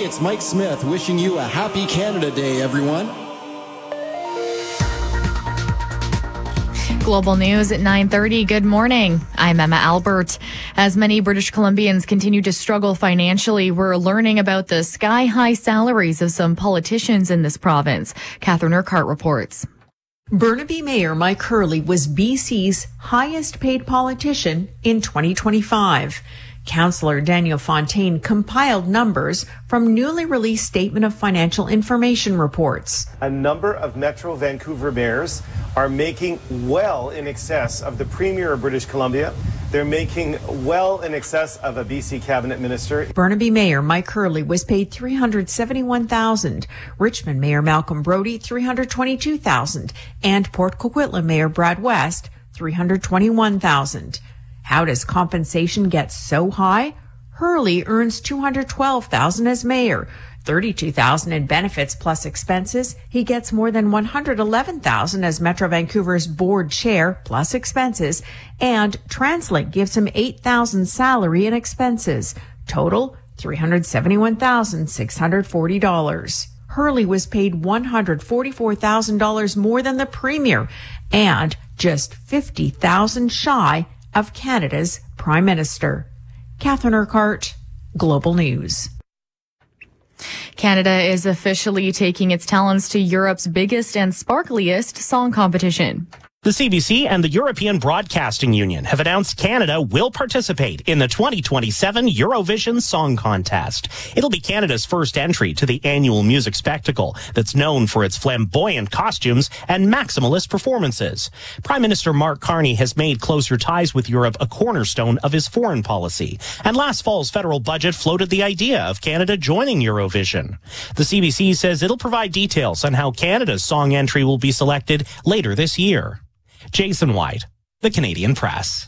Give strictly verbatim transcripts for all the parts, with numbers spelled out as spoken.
Hey, it's Mike Smith wishing you a happy Canada Day, everyone. Global News at nine thirty. Good morning. I'm Emma Albert. As many British Columbians continue to struggle financially, we're learning about the sky-high salaries of some politicians in this province. Catherine Urquhart reports. Burnaby Mayor Mike Hurley was B C's highest paid politician in twenty twenty-five. Councillor Daniel Fontaine compiled numbers from newly released Statement of Financial Information reports. A number of Metro Vancouver mayors are making well in excess of the Premier of British Columbia. They're making well in excess of a B C cabinet minister. Burnaby Mayor Mike Hurley was paid three hundred seventy-one thousand dollars, Richmond Mayor Malcolm Brody three hundred twenty-two thousand dollars, and Port Coquitlam Mayor Brad West three hundred twenty-one thousand dollars. How does compensation get so high? Hurley earns two hundred twelve thousand dollars as mayor, thirty-two thousand dollars in benefits plus expenses. He gets more than one hundred eleven thousand dollars as Metro Vancouver's board chair plus expenses, and TransLink gives him eight thousand dollars salary and expenses. Total three hundred seventy-one thousand six hundred forty dollars. Hurley was paid one hundred forty-four thousand dollars more than the Premier and just fifty thousand dollars shy of Canada's Prime Minister. Catherine Urquhart, Global News. Canada is officially taking its talents to Europe's biggest and sparkliest song competition. The C B C and the European Broadcasting Union have announced Canada will participate in the twenty twenty-seven Eurovision Song Contest. It'll be Canada's first entry to the annual music spectacle that's known for its flamboyant costumes and maximalist performances. Prime Minister Mark Carney has made closer ties with Europe a cornerstone of his foreign policy. And last fall's federal budget floated the idea of Canada joining Eurovision. The C B C says it'll provide details on how Canada's song entry will be selected later this year. Jason White, The Canadian Press.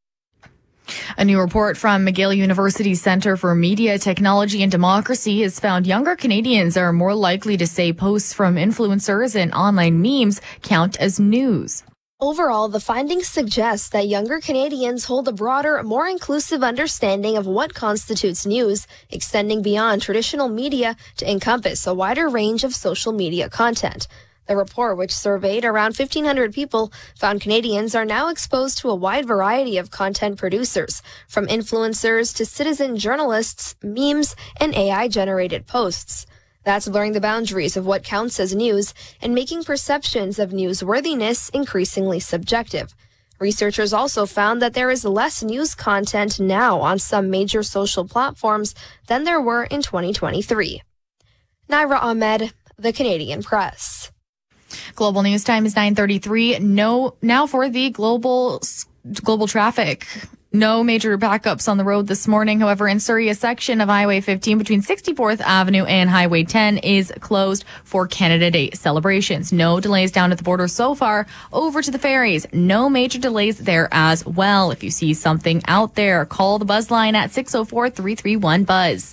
A new report from McGill University's Centre for Media, Technology and Democracy has found younger Canadians are more likely to say posts from influencers and online memes count as news. Overall, the findings suggest that younger Canadians hold a broader, more inclusive understanding of what constitutes news, extending beyond traditional media to encompass a wider range of social media content. The report, which surveyed around fifteen hundred people, found Canadians are now exposed to a wide variety of content producers, from influencers to citizen journalists, memes, and A I-generated posts. That's blurring the boundaries of what counts as news and making perceptions of newsworthiness increasingly subjective. Researchers also found that there is less news content now on some major social platforms than there were in twenty twenty-three. Naira Ahmed, The Canadian Press. Global News Time is nine thirty-three. No, now for the global global traffic. No major backups on the road this morning. However, in Surrey, a section of Highway fifteen between sixty-fourth Avenue and Highway ten is closed for Canada Day celebrations. No delays down at the border so far. Over to the ferries. No major delays there as well. If you see something out there, call the buzz line at six oh four, three three one, BUZZ.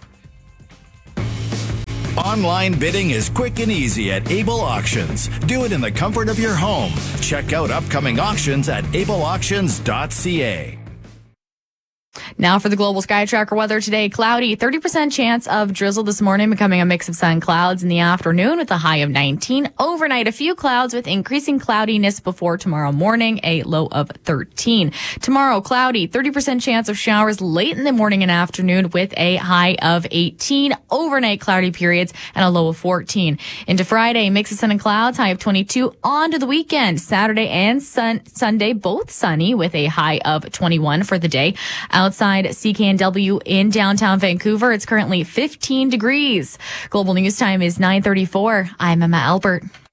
Online bidding is quick and easy at Able Auctions. Do it in the comfort of your home. Check out upcoming auctions at able auctions dot c a. Now for the Global Sky Tracker weather today. Cloudy, thirty percent chance of drizzle this morning, becoming a mix of sun clouds in the afternoon with a high of nineteen. Overnight, a few clouds with increasing cloudiness before tomorrow morning, a low of thirteen. Tomorrow, cloudy, thirty percent chance of showers late in the morning and afternoon with a high of eighteen. Overnight, cloudy periods and a low of fourteen. Into Friday, mix of sun and clouds, high of twenty-two. On to the weekend, Saturday and sun- Sunday, both sunny with a high of twenty-one for the day. Outside C K N W in downtown Vancouver, it's currently fifteen degrees. Global News Time is nine thirty-four. I'm Emma Albert.